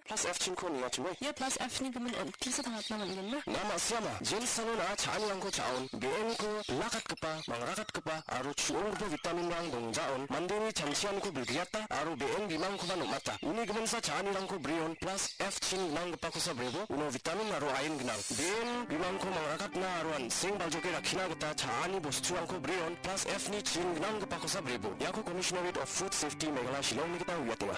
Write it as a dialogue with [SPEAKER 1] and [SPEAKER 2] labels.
[SPEAKER 1] plus F chin ko niya chumoi.
[SPEAKER 2] Ya plus F ni gaman kisa tangat naman ilan na.
[SPEAKER 1] Nama siapa? Jen sanona chani lang ko chaon. BN ko lakat kepa, mangrakat kepa, aru chuong ko vitamin lang dong jaon. Mandiri chamsian ko bilgiata, aru BN bimang ko manuk mata. Uni gaman sa chani lang ko brion plus F chin lang kepa ko sa brebo. Uno vitamin aru ain ginang. BN bimang ko mangrakat na aruan sing baljoke rakina kita chani bostu lang ko brion plus F ni chin ginang kepa ko sa brebo. Yako Commissionerate of Food Safety Meghalaya Shillong ni kita uyatinga.